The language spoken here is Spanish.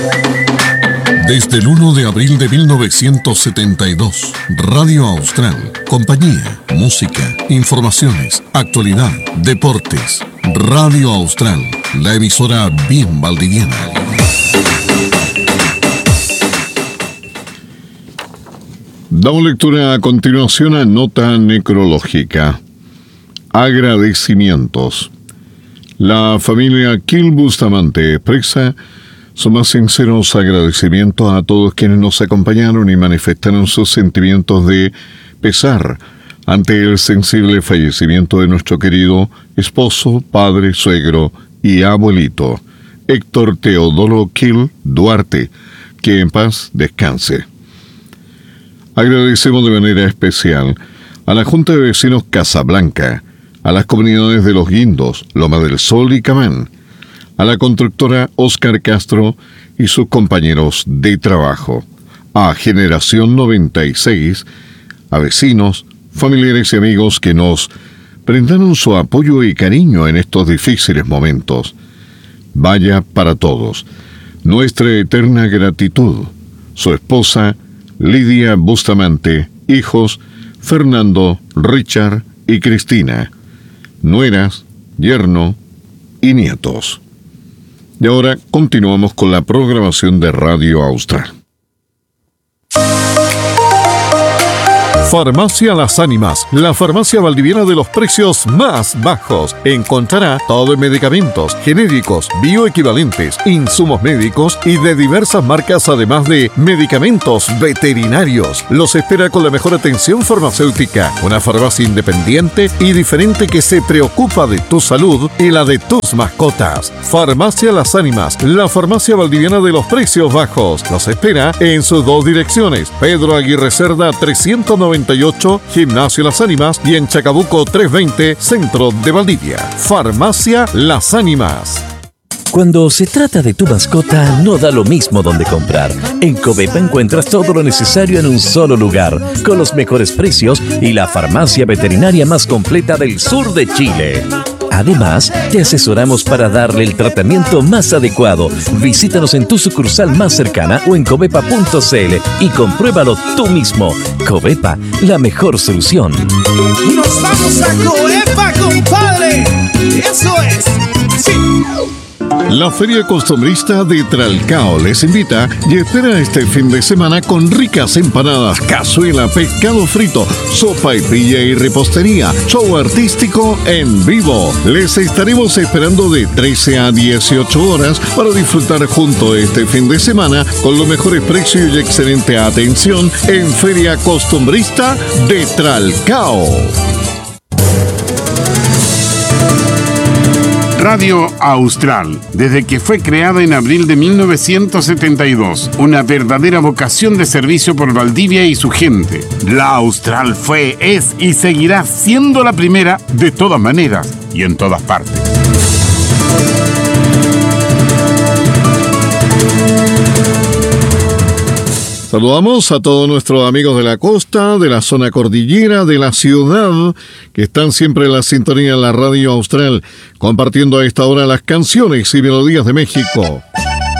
Desde el 1 de abril de 1972, Radio Austral, compañía, música, informaciones, actualidad, deportes. Radio Austral, la emisora bien valdiviana. Damos lectura a continuación a nota necrológica. Agradecimientos. La familia Gil Bustamante expresa su más sinceros agradecimientos a todos quienes nos acompañaron y manifestaron sus sentimientos de pesar ante el sensible fallecimiento de nuestro querido esposo, padre, suegro y abuelito, Héctor Teodoro Gil Duarte, que en paz descanse. Agradecemos de manera especial a la Junta de Vecinos Casablanca, a las comunidades de Los Guindos, Loma del Sol y Camán, a la constructora Óscar Castro y sus compañeros de trabajo, a Generación 96, a vecinos, familiares y amigos que nos brindaron su apoyo y cariño en estos difíciles momentos. Vaya para todos nuestra eterna gratitud. Su esposa, Lidia Bustamante, hijos, Fernando, Richard y Cristina, nueras, yerno y nietos. Y ahora continuamos con la programación de Radio Austral. Farmacia Las Ánimas, la farmacia valdiviana de los precios más bajos. Encontrará todo en medicamentos, genéricos, bioequivalentes, insumos médicos y de diversas marcas, además de medicamentos veterinarios. Los espera con la mejor atención farmacéutica. Una farmacia independiente y diferente que se preocupa de tu salud y la de tus mascotas. Farmacia Las Ánimas, la farmacia valdiviana de los precios bajos. Los espera en sus dos direcciones: Pedro Aguirre Cerda 398, Gimnasio Las Ánimas, y en Chacabuco 320, Centro de Valdivia. Farmacia Las Ánimas. Cuando se trata de tu mascota, no da lo mismo donde comprar. En Covepa encuentras todo lo necesario en un solo lugar, con los mejores precios y la farmacia veterinaria más completa del sur de Chile. Además, te asesoramos para darle el tratamiento más adecuado. Visítanos en tu sucursal más cercana o en covepa.cl y compruébalo tú mismo. Covepa, la mejor solución. ¡Nos vamos a Covepa, compadre! ¡Eso es! ¡Sí! La Feria Costumbrista de Tralcao les invita y espera este fin de semana con ricas empanadas, cazuela, pescado frito, sopa y pilla y repostería, show artístico en vivo. Les estaremos esperando de 13 a 18 horas para disfrutar junto este fin de semana con los mejores precios y excelente atención en Feria Costumbrista de Tralcao. Radio Austral, desde que fue creada en abril de 1972, una verdadera vocación de servicio por Valdivia y su gente. La Austral fue, es y seguirá siendo la primera de todas maneras y en todas partes. Saludamos a todos nuestros amigos de la costa, de la zona cordillera, de la ciudad, que están siempre en la sintonía de la Radio Austral, compartiendo a esta hora las canciones y melodías de México.